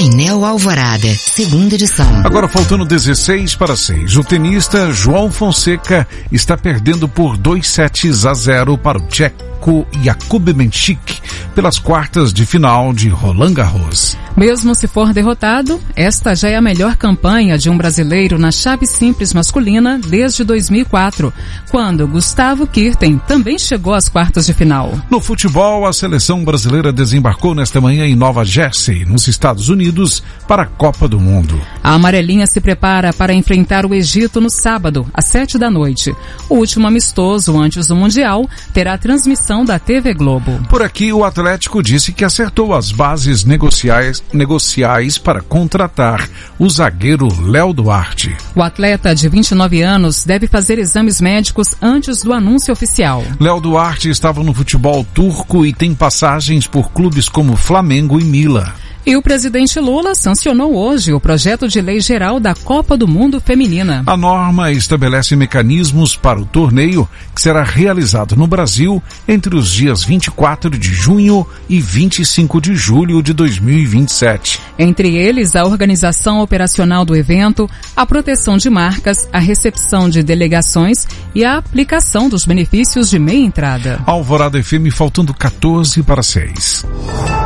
Painel Alvorada, segunda edição. Agora faltando 16 para 6. O tenista João Fonseca está perdendo por 2-0 para o tcheco Jakub Menchik pelas quartas de final de Roland Garros. Mesmo se for derrotado, esta já é a melhor campanha de um brasileiro na chave simples masculina desde 2004, quando Gustavo Kirten também chegou às quartas de final. No futebol, a seleção brasileira desembarcou nesta manhã em Nova Jersey, nos Estados Unidos, para a Copa do Mundo. A amarelinha se prepara para enfrentar o Egito no sábado, às 7h. O último amistoso antes do Mundial terá transmissão da TV Globo. Por aqui, o Atlético disse que acertou as bases negociais para contratar o zagueiro Léo Duarte. O atleta de 29 anos deve fazer exames médicos antes do anúncio oficial. Léo Duarte estava no futebol turco e tem passagens por clubes como Flamengo e Milan. E o presidente Lula sancionou hoje o projeto de lei geral da Copa do Mundo Feminina. A norma estabelece mecanismos para o torneio que será realizado no Brasil entre os dias 24 de junho e 25 de julho de 2027. Entre eles, a organização operacional do evento, a proteção de marcas, a recepção de delegações e a aplicação dos benefícios de meia entrada. Alvorada FM faltando 14 para 6.